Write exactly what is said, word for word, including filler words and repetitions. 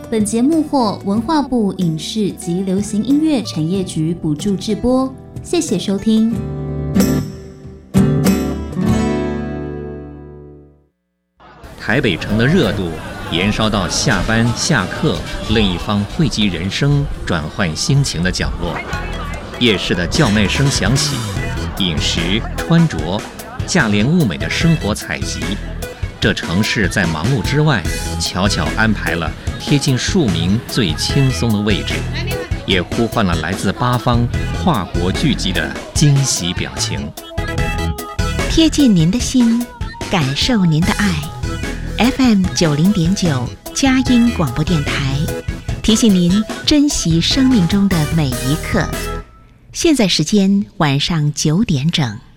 本节目获文化部影视及流行音乐产业局补助制播，谢谢收听。 台北城的热度延烧到下班下课另一方汇集人生转换心情的角落，夜市的叫卖声响起，饮食穿着价廉物美的生活采集，这城市在忙碌之外悄悄安排了贴近庶民最轻松的位置，也呼唤了来自八方跨国聚集的惊喜表情。 贴近您的心，感受您的爱。F M 九零点九佳音广播电台提醒您珍惜生命中的每一刻。现在时间晚上九点整。